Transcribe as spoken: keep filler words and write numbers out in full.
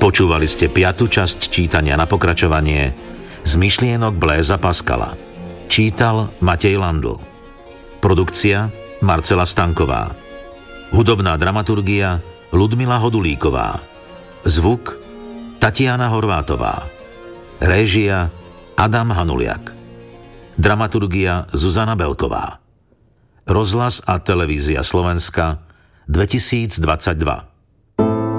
Počúvali ste piatu časť čítania na pokračovanie z myšlienok Blaisa Pascala. Čítal Matej Landl. Produkcia Marcela Stanková. Hudobná dramaturgia Ludmila Hodulíková. Zvuk Tatiana Horvátová. Réžia Adam Hanuliak. Dramaturgia Zuzana Belková. Rozhlas a televízia Slovenska dvetisícdvadsaťdva.